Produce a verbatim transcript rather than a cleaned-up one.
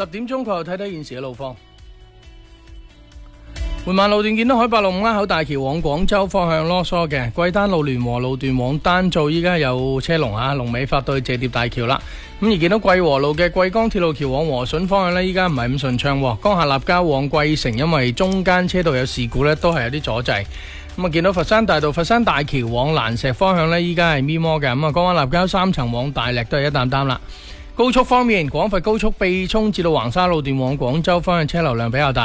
點鐘佢又睇睇現時嘅路況。緩慢路段見到海八路五口大橋往廣州方向囉嗦嘅，桂丹路聯和路段往丹灶依家有車龍啊，龍尾發到去謝疊大橋啦。咁而見到桂和路嘅桂江鐵路橋往和順方向呢，依家唔係咁順暢，江夏立交往桂城因為中間車道有事故呢，都係有啲阻滯。咁啊，見到佛山大道佛山大橋往蘭石方向呢，依家係咪摩嘅。咁啊，江灣立交三層往大瀝都係一擔擔啦。高速方面，廣佛高速秘涌至到橫沙路段往廣州方向車流量比較大。